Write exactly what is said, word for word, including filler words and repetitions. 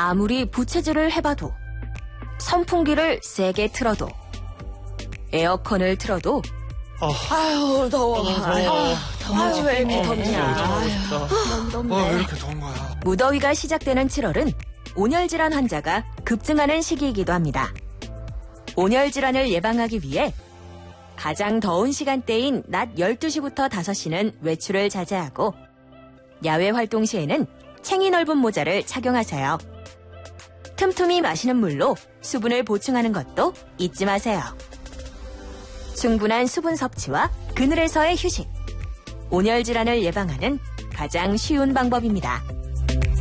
아무리 부채질을 해봐도, 선풍기를 세게 틀어도, 에어컨을 틀어도 아유, 더워. 아유, 아유, 왜 이렇게 덥냐. 아유, 너무 덥네. 아, 왜 이렇게 더운 거야? 무더위가 시작되는 칠월은 온열질환 환자가 급증하는 시기이기도 합니다. 온열질환을 예방하기 위해 가장 더운 시간대인 낮 열두 시부터 다섯 시는 외출을 자제하고 야외 활동 시에는 챙이 넓은 모자를 착용하세요. 틈틈이 마시는 물로 수분을 보충하는 것도 잊지 마세요. 충분한 수분 섭취와 그늘에서의 휴식. 온열질환을 예방하는 가장 쉬운 방법입니다.